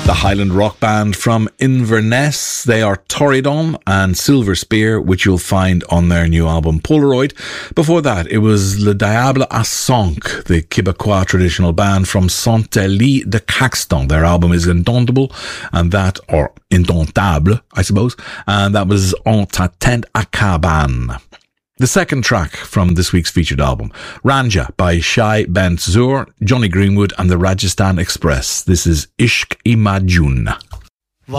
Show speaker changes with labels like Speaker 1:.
Speaker 1: The Highland rock band from Inverness. They are Torridon and Silver Spear, which you'll find on their new album Polaroid. Before that, it was Le Diable à Sonk, the Quebecois traditional band from Saint-Élie de Caxton. Their album is Indomptable, and that, or Indomptable, I suppose, and that was En T'attend à Caban. The second track from this week's featured album, Ranja by Shai Ben Zur, Johnny Greenwood and the Rajasthan Express. This is Ishq-i-Majun.